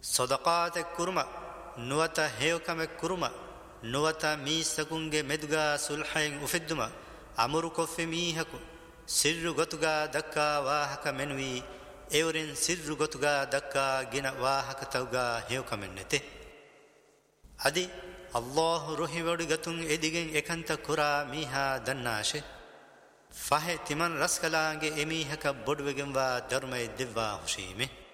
صدقات كرما نوتا هيوكم كرما نوتا ميسكونج مدغا سلحين أفدما أمر كف ميهكو سر غتغا دكا واهك منوي اورين سر غتغا دكا جنا واهك توغا هيوكم نته أدي الله روحي ودغتون اديگن اكنت كرا ميها دناشه فاه تمن رسكلانگه اميهك بدوگن وا درمي دوا حشيمه